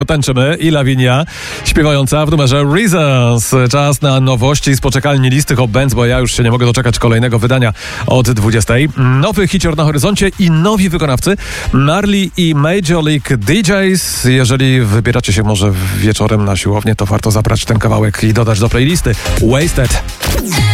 Tańczymy i Lavinia śpiewająca w numerze Reasons. Czas na nowości z poczekalni listy Hot Bands, bo ja już się nie mogę doczekać kolejnego wydania od 20. Nowy hicior na horyzoncie i nowi wykonawcy Marley i Major League DJs. Jeżeli wybieracie się może wieczorem na siłownię, to warto zabrać ten kawałek i dodać do playlisty Wasted.